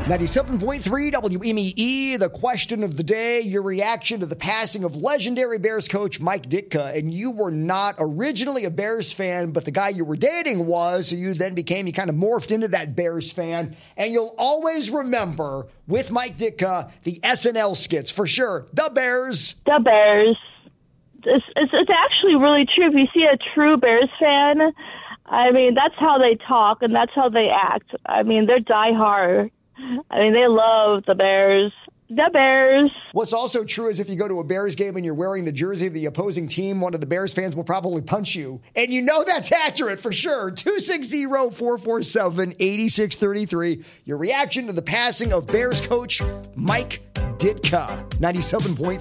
97.3 WMEE, the question of the day, your reaction to the passing of legendary Bears coach Mike Ditka. And you were not originally a Bears fan, but the guy you were dating was, so you then became, you kind of morphed into that Bears fan. And you'll always remember, with Mike Ditka, the SNL skits, for sure. The Bears. The Bears. It's actually really true. If you see a true Bears fan, I mean, that's how they talk and that's how they act. I mean, they're diehard. I mean, they love the Bears. The Bears. What's also true is if you go to a Bears game and you're wearing the jersey of the opposing team, one of the Bears fans will probably punch you. And you know that's accurate for sure. 260-447-8633. Your reaction to the passing of Bears coach Mike Ditka. 97.3